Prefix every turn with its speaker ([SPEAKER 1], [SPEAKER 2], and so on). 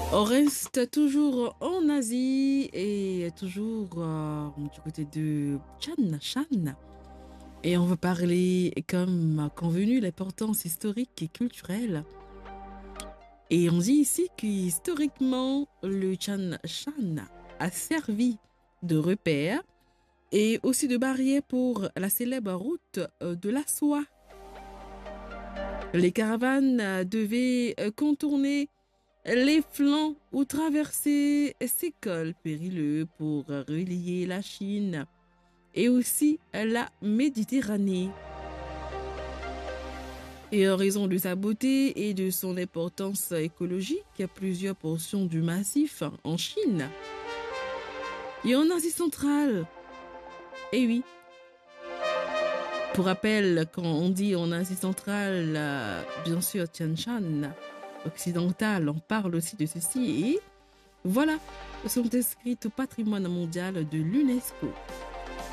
[SPEAKER 1] On reste toujours en Asie et toujours du côté de Shan. Et on va parler, comme convenu, l'importance historique et culturelle. Et on dit ici qu'historiquement, le Shan a servi de repère et aussi de barrière pour la célèbre route de la soie. Les caravanes devaient contourner les flancs ou traverser ces cols périlleux pour relier la Chine et aussi la Méditerranée. Et en raison de sa beauté et de son importance écologique, plusieurs portions du massif en Chine et en Asie centrale. Et oui, pour rappel, quand on dit en Asie centrale, bien sûr Tian Shan occidentale, on parle aussi de ceci et voilà, sont inscrites au patrimoine mondial de l'UNESCO.